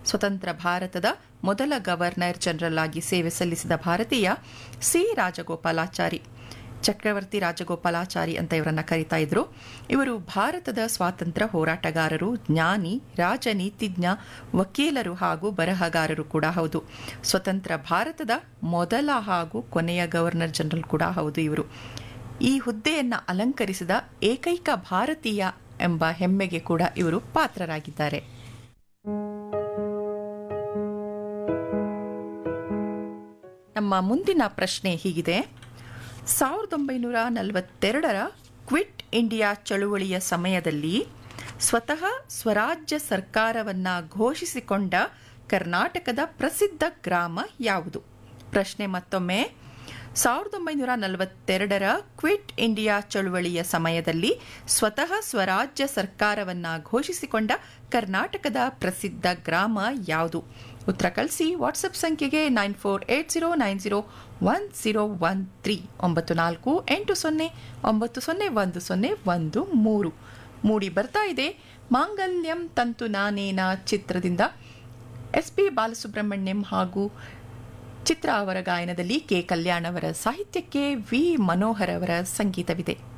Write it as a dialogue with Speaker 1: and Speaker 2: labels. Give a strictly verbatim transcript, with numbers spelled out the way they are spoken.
Speaker 1: ಸ್ವತಂತ್ರ ಭಾರತದ ಮೊದಲ ಗವರ್ನರ್ ಜನರಲ್ ಆಗಿ ಸೇವೆ ಸಲ್ಲಿಸಿದ ಭಾರತೀಯ ಸಿ ರಾಜಗೋಪಾಲಾಚಾರಿ, ಚಕ್ರವರ್ತಿ ರಾಜಗೋಪಾಲಾಚಾರಿ ಅಂತ ಇವರನ್ನ ಕರೀತಾ ಇದ್ರು. ಇವರು ಭಾರತದ ಸ್ವಾತಂತ್ರ್ಯ ಹೋರಾಟಗಾರರು, ಜ್ಞಾನಿ, ರಾಜನೀತಿಜ್ಞ, ವಕೀಲರು ಹಾಗೂ ಬರಹಗಾರರು ಕೂಡ ಹೌದು. ಸ್ವತಂತ್ರ ಭಾರತದ ಮೊದಲ ಹಾಗೂ ಕೊನೆಯ ಗವರ್ನರ್ ಜನರಲ್ ಕೂಡ ಹೌದು ಇವರು. ಈ ಹುದ್ದೆಯನ್ನು ಅಲಂಕರಿಸಿದ ಏಕೈಕ ಭಾರತೀಯ ಎಂಬ ಹೆಮ್ಮೆಗೆ ಕೂಡ ಇವರು ಪಾತ್ರರಾಗಿದ್ದಾರೆ. ನಮ್ಮ ಮುಂದಿನ ಪ್ರಶ್ನೆ ಹೀಗಿದೆ. ಸಾವಿರದ ಒಂಬೈನೂರ ನಲವತ್ತೆರಡರ ಕ್ವಿಟ್ ಇಂಡಿಯಾ ಚಳುವಳಿಯ ಸಮಯದಲ್ಲಿ ಸ್ವತಃ ಸ್ವರಾಜ್ಯ ಸರ್ಕಾರವನ್ನು ಘೋಷಿಸಿಕೊಂಡ ಕರ್ನಾಟಕದ ಪ್ರಸಿದ್ಧ ಗ್ರಾಮ ಯಾವುದು? ಪ್ರಶ್ನೆ ಮತ್ತೊಮ್ಮೆ. ಸಾವಿರದ ಒಂಬೈನೂರ ನಲವತ್ತೆರಡರ ಕ್ವಿಟ್ ಇಂಡಿಯಾ ಚಳುವಳಿಯ ಸಮಯದಲ್ಲಿ ಸ್ವತಃ ಸ್ವರಾಜ್ಯ ಸರ್ಕಾರವನ್ನು ಘೋಷಿಸಿಕೊಂಡ ಕರ್ನಾಟಕದ ಪ್ರಸಿದ್ಧ ಗ್ರಾಮ ಯಾವುದು? ಉತ್ತರ ಕಳಿಸಿ ವಾಟ್ಸಪ್ ಸಂಖ್ಯೆಗೆ nine four eight zero nine zero one zero one three ಒಂಬತ್ತು ನಾಲ್ಕು ಎಂಟು ಸೊನ್ನೆ ಒಂಬತ್ತು ಸೊನ್ನೆ ಒಂದು ಸೊನ್ನೆ ಒಂದು ಮೂರು. ಮೂಡಿ ಬರ್ತಾ ಇದೆ ಮಾಂಗಲ್ಯಂ ತಂತು ನಾನೇನ ಚಿತ್ರದಿಂದ. ಎಸ್ ಪಿ ಬಾಲಸುಬ್ರಹ್ಮಣ್ಯಂ ಹಾಗೂ ಚಿತ್ರ ಅವರ ಗಾಯನದಲ್ಲಿ ಕೆ ಕಲ್ಯಾಣ್ ಅವರ ಸಾಹಿತ್ಯಕ್ಕೆ ವಿ ಮನೋಹರ್ ಅವರ ಸಂಗೀತವಿದೆ.